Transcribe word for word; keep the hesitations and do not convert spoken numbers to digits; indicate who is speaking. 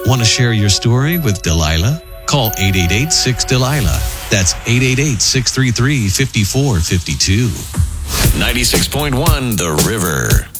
Speaker 1: Want to share your story with Delilah? Call eight eight eight, six, Delilah. That's eight eight eight, six three three, five four five two.
Speaker 2: ninety-six point one The River.